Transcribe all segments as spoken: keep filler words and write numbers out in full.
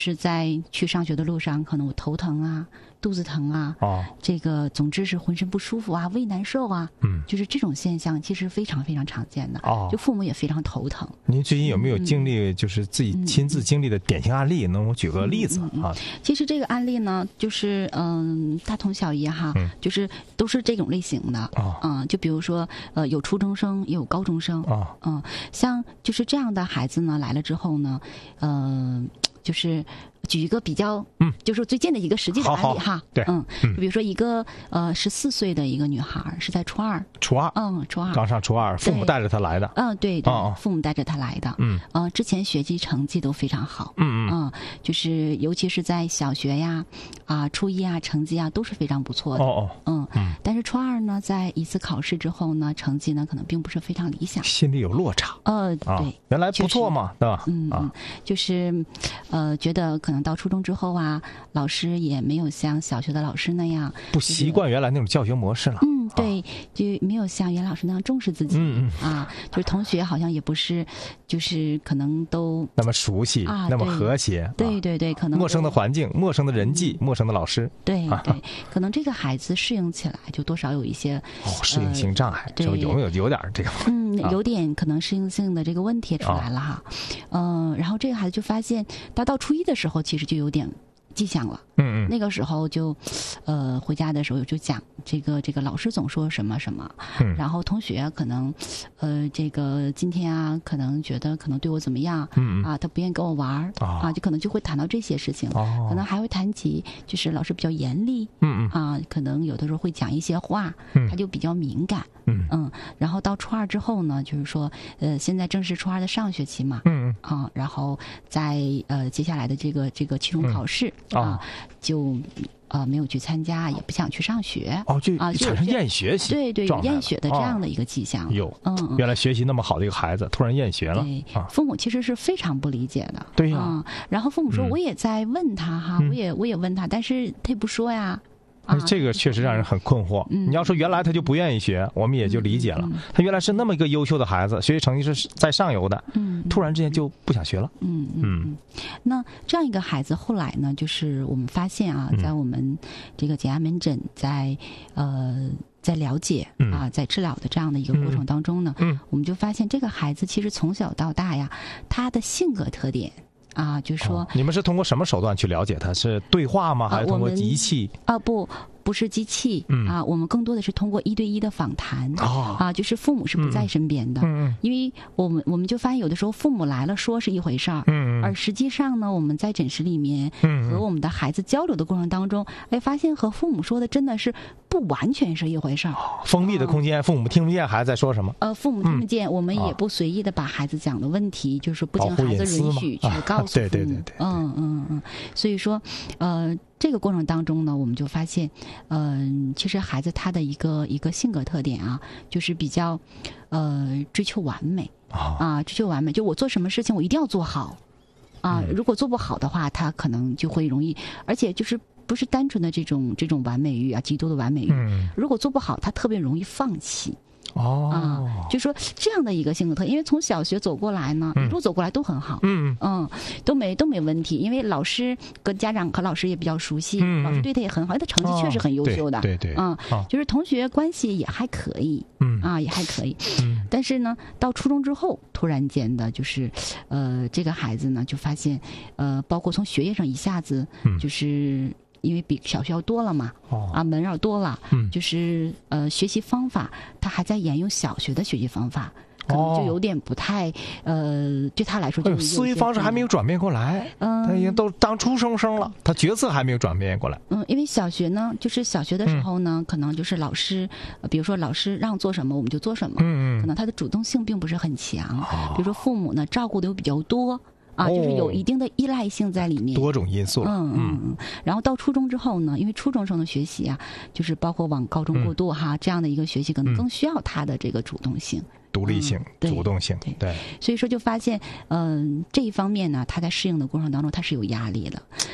是在去上学的路上，可能我头疼啊、肚子疼啊， 哦， 这个总之是浑身不舒服啊、胃难受啊， 嗯， 就是这种现象其实非常非常常见的。 哦， 就父母也非常头疼。 您最近有没有经历，就是自己亲自经历的典型案例？能我举个例子啊？ 其实这个案例呢，就是嗯，大同小异哈， 嗯、 就是都是这种类型的啊、 哦嗯。就比如说呃，有初中生，也有高中生啊、哦。嗯，像就是这样的孩子呢，来了之后呢，嗯、呃，就是举一个比较，嗯，就是最近的一个实际的案例哈。 对， 嗯，就比如说一个呃十四岁的一个女孩是在初二， 初二， 嗯，初二刚上初二，父母带着她来的。 嗯，对对， 哦、 父母带着她来的。 嗯， 呃，之前学习成绩都非常好。 嗯嗯， 嗯，就是尤其是在小学呀，啊，初一啊，成绩啊都是非常不错的。 哦哦， 嗯嗯， 但是初二呢，在一次考试之后呢，成绩呢可能并不是非常理想， 心里有落差。 呃，对， 啊、原来不错嘛，对吧？ 嗯嗯，就是呃，觉得可能到初中之后啊，老师也没有像小学的老师那样不习惯原来那种教学模式了。 嗯，对，就没有像袁老师那样重视自己。 嗯嗯啊，就是同学好像也不是，就是可能都那么熟悉， 啊、 那么和谐。 对对对，可能陌生的环境、陌生的人际、陌生的老师。 对对，可能这个孩子适应起来就多少有一些哦适应性障碍， 对， 有没有有点这个？ 嗯，有点可能适应性的这个问题出来了哈。嗯，然后这个孩子就发现，他到初一的时候其实就有点迹象了。 嗯嗯， 那个时候就，呃，回家的时候就讲这个这个老师总说什么什么， 嗯、 然后同学可能，呃，这个今天啊，可能觉得可能对我怎么样， 嗯啊，他不愿意跟我玩儿、 哦、 啊，就可能就会谈到这些事情， 哦、 可能还会谈起就是老师比较严厉， 嗯嗯， 啊，可能有的时候会讲一些话， 嗯、 他就比较敏感， 嗯嗯，然后到初二之后呢，就是说，呃，现在正是初二的上学期嘛， 嗯嗯， 啊，然后在呃接下来的这个这个期中考试、 嗯、 啊。就呃没有去参加，也不想去上学。 哦，就啊， 产生厌学习， 对对，有厌学的这样的一个迹象。 哦、有，嗯，原来学习那么好的一个孩子，突然厌学了。 对， 啊、 父母其实是非常不理解的。 对呀、 啊嗯。然后父母说，我也在问他哈， 嗯、 我也我也问他，但是他也不说呀。 啊、这个确实让人很困惑、 嗯。 你要说原来他就不愿意学，我们也就理解了。 嗯、 他原来是那么一个优秀的孩子，学习成绩是在上游的， 嗯， 突然之间就不想学了。 嗯嗯嗯。那这样一个孩子后来呢，就是我们发现啊，在我们这个减压门诊在呃在了解啊，在治疗的这样的一个过程当中呢， 嗯， 我们就发现这个孩子其实从小到大呀，他的性格特点。啊，就是说、 哦，你们是通过什么手段去了解他？是对话吗？还是通过仪器？ 啊，不，不是机器， 嗯啊，我们更多的是通过一对一的访谈。 哦、 啊，就是父母是不在身边的， 嗯嗯， 因为我们我们就发现有的时候父母来了说是一回事儿， 嗯， 而实际上呢，我们在诊室里面和我们的孩子交流的过程当中，哎，发现和父母说的真的是不完全是一回事儿。 封闭的空间，父母听不见孩子在说什么。 呃，父母听不见，我们也不随意的把孩子讲的问题，就是不经孩子允许去告诉父母。 对对对对。 嗯嗯嗯，所以说，呃，这个过程当中呢，我们就发现，嗯、呃，其实孩子他的一个一个性格特点啊，就是比较，呃，追求完美啊，追求完美，就我做什么事情我一定要做好啊，如果做不好的话，他可能就会容易，而且就是不是单纯的这种这种完美欲啊，极度的完美欲， 嗯， 如果做不好，他特别容易放弃。 哦， 啊，就说这样的一个性格特，因为从小学走过来呢，一路走过来都很好， 嗯嗯，都没都没问题，因为老师跟家长和老师也比较熟悉， 嗯、 老师对他也很好，他成绩确实很优秀的， 哦、对 对, 对， 嗯、啊，就是同学关系也还可以， 嗯啊，也还可以， 嗯， 但是呢，到初中之后，突然间的，就是呃，这个孩子呢，就发现，呃，包括从学业上一下子，就是。因为比小学要多了嘛， 哦、 啊门儿多了， 嗯， 就是呃学习方法，他还在沿用小学的学习方法，可能就有点不太、哦、呃，对他来说就、哎， 思维方式还没有转变过来， 嗯， 他已经都当初中生了，他角色还没有转变过来， 嗯，因为小学呢，就是小学的时候呢， 嗯、 可能就是老师，比如说老师让做什么我们就做什么， 嗯嗯， 可能他的主动性并不是很强， 哦、 比如说父母呢照顾的又比较多。啊，就是有一定的依赖性在里面， 多种因素。 嗯嗯嗯。然后到初中之后呢，因为初中生的学习啊，就是包括往高中过渡哈、嗯、这样的一个学习，可能更需要他的这个主动性、 独立性、 嗯、 主动性。 对，所以说就发现，嗯、呃，这一方面呢，他在适应的过程当中他是有压力的。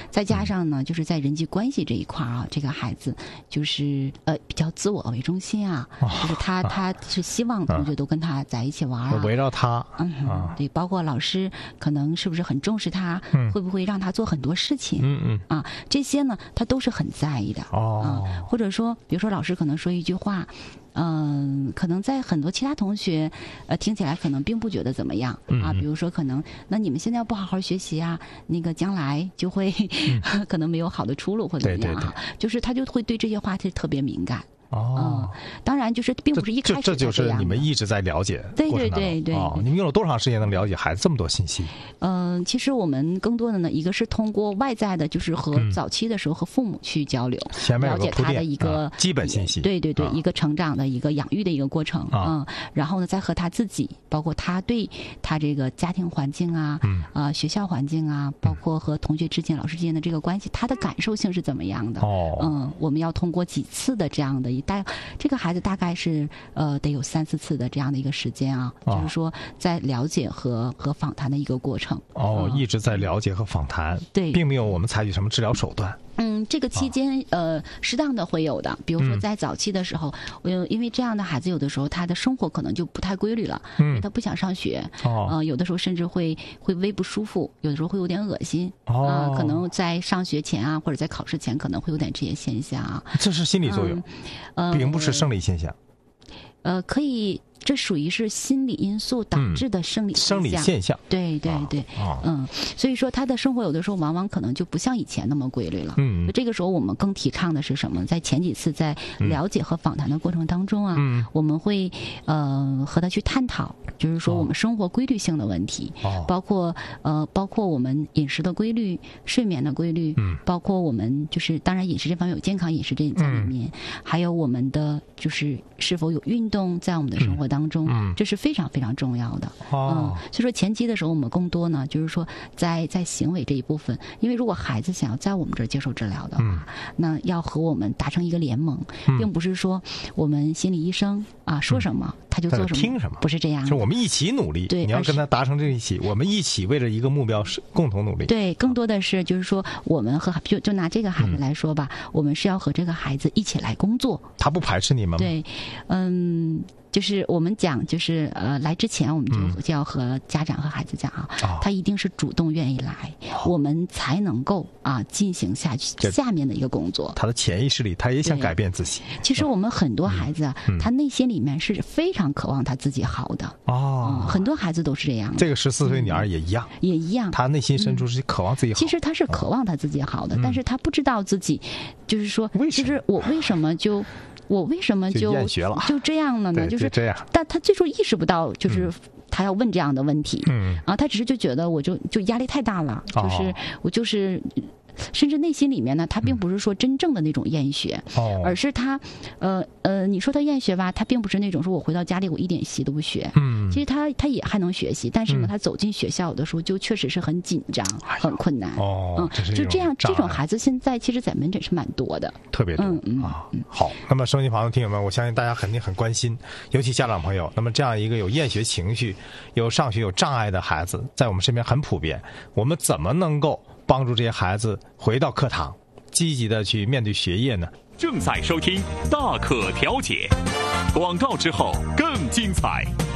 再加上呢，就是在人际关系这一块啊，这个孩子就是呃比较自我为中心啊， 哦、 就是他他是希望同学都跟他在一起玩啊， 围绕他， 嗯、啊，对，包括老师可能是不是很重视他， 嗯、 会不会让他做很多事情， 嗯嗯啊，这些呢，他都是很在意的哦、 啊，或者说，比如说老师可能说一句话。嗯，可能在很多其他同学，呃，听起来可能并不觉得怎么样啊。比如说，可能那你们现在要不好好学习啊，那个将来就会、嗯、可能没有好的出路或者怎么样啊。 对对对， 就是他就会对这些话题特别敏感。 哦、 嗯，当然就是并不是一开始这这就是你们一直在了解对对对对、 哦，你们用了多长时间能了解孩子这么多信息？ 嗯、呃，其实我们更多的呢，一个是通过外在的，就是和早期的时候和父母去交流， 前面有了解他的一个、 啊、基本信息， 对对对、啊，一个成长的一个养育的一个过程啊、 嗯，然后呢，再和他自己，包括他对他这个家庭环境啊， 嗯啊、呃、学校环境啊，包括和同学之间、老师之间的这个关系，他的感受性是怎么样的？ 哦， 嗯，我们要通过几次的这样的一大这个。孩子大概是呃得有三四次的这样的一个时间啊， 哦、 就是说在了解和和访谈的一个过程。 哦、 嗯， 一直在了解和访谈， 对， 并没有我们采取什么治疗手段。 嗯，这个期间、哦、呃，适当的会有的，比如说在早期的时候，嗯、因为这样的孩子有的时候他的生活可能就不太规律了， 嗯， 他不想上学， 哦， 呃，有的时候甚至会会微不舒服，有的时候会有点恶心， 哦， 啊、呃，可能在上学前啊，或者在考试前可能会有点这些现象啊。 这是心理作用， 嗯、呃， 并不是生理现象。 呃，可以，这属于是心理因素导致的生理现象、 嗯、生理现象。 对对对， 哦、 嗯，所以说他的生活有的时候往往可能就不像以前那么规律了。 嗯， 这个时候我们更提倡的是什么？在前几次在了解和访谈的过程当中啊， 嗯、 我们会呃和他去探讨，就是说我们生活规律性的问题， 哦、 包括呃包括我们饮食的规律、睡眠的规律， 嗯，包括我们就是当然饮食这方面有健康饮食这在里面，嗯、还有我们的就是是否有运动在我们的生活当中， 嗯， 这是非常非常重要的。 哦， 嗯，所以说前期的时候，我们更多呢，就是说在在行为这一部分，因为如果孩子想要在我们这儿接受治疗的话， 嗯、 那要和我们达成一个联盟， 嗯、 并不是说我们心理医生啊说什么、嗯、他就做什么， 听什么， 不是这样的。 就是我们一起努力， 对， 你要跟他达成这一起，我们一起为了一个目标是共同努力。 对，更多的是就是说，我们和就就拿这个孩子来说吧、嗯，我们是要和这个孩子一起来工作。 他不排斥你们吗？ 对，嗯。就是我们讲，就是呃，来之前我们就就要和家长和孩子讲啊， 嗯、 他一定是主动愿意来，哦、我们才能够啊进行下去下面的一个工作。 他的潜意识里，他也想改变自己。 其实我们很多孩子啊， 嗯、 他内心里面是非常渴望他自己好的哦、 嗯，很多孩子都是这样的。 这个十四岁女儿也一样， 嗯、也一样， 他内心深处是渴望自己好。 其实他是渴望他自己好的， 嗯、 但是他不知道自己，就是说，就是我为什么就。我为什么就就, 就这样了呢？就是这样， 但他最初意识不到，就是他要问这样的问题， 嗯啊，他只是就觉得我就就压力太大了， 哦、 就是我就是。甚至内心里面呢，他并不是说真正的那种厌学， 哦、 而是他，呃呃，你说他厌学吧，他并不是那种说我回到家里我一点习都不学， 嗯， 其实他他也还能学习，但是呢， 嗯、 他走进学校的时候就确实是很紧张、哎、很困难， 哦， 嗯， 这就这样，这种孩子现在其实在门诊是蛮多的， 特别多， 嗯嗯啊，好，那么收音机旁的听友们，我相信大家肯定很关心，尤其家长朋友，那么这样一个有厌学情绪、有上学有障碍的孩子，在我们身边很普遍，我们怎么能够帮助这些孩子回到课堂，积极的去面对学业呢？ 正在收听大可调解，广告之后更精彩。